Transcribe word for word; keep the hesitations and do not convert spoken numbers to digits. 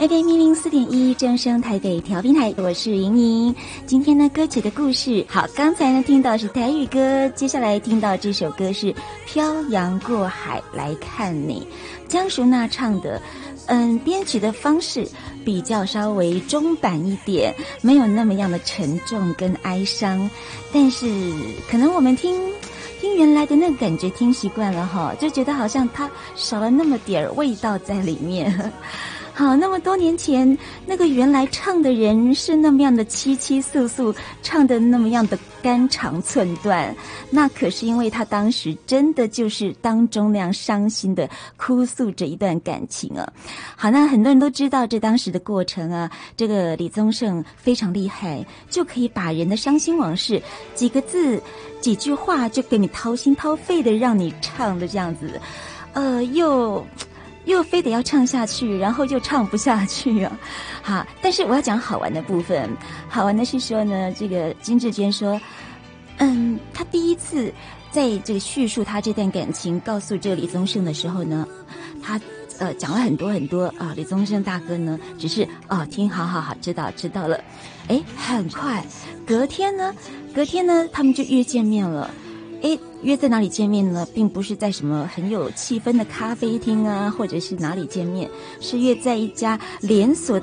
F M 一零四点一正声台北调频台，我是莹莹。今天呢，歌曲的故事，好，刚才呢听到是台语歌，接下来听到这首歌是《漂洋过海来看你》，江淑娜唱的。嗯，编曲的方式比较稍微中版一点，没有那么样的沉重跟哀伤，但是可能我们听听原来的那个感觉听习惯了哈，就觉得好像它少了那么点儿味道在里面。好，那么多年前，那个原来唱的人是那么样的凄凄肃肃，唱的那么样的肝肠寸断，那可是因为他当时真的就是当中那样伤心的哭诉着一段感情啊。好，那很多人都知道这当时的过程啊，这个李宗盛非常厉害，就可以把人的伤心往事几个字几句话就给你掏心掏肺的让你唱的这样子，呃，又又非得要唱下去，然后又唱不下去啊。好，但是我要讲好玩的部分。好玩的是说呢，这个金智娟说，嗯，她第一次在这个叙述她这段感情告诉这个李宗盛的时候呢，她呃讲了很多很多啊。李宗盛大哥呢，只是哦听，好好好，知道知道了。哎，很快，隔天呢，隔天呢，他们就约见面了。诶，约在哪里见面呢？并不是在什么很有气氛的咖啡厅啊，或者是哪里见面，是约在一家连锁